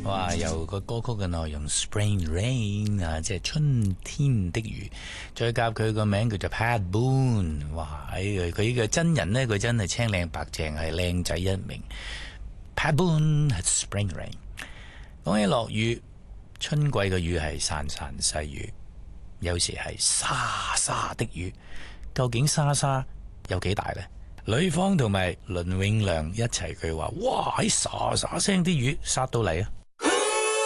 哇！由個歌曲嘅內容 Spring Rain 啊，即係春天的雨，再夾佢個名叫做 Pat Boone。哇！佢嘅真人呢，佢真係青靚白淨，係靚仔一名。Pat Boone係 Spring Rain。講起落雨，春季嘅雨係潺潺細雨，有時係沙沙的雨。究竟沙沙有幾大呢？呂方同埋倫永亮一齊佢話：哇！喺沙沙聲啲雨殺到嚟啊！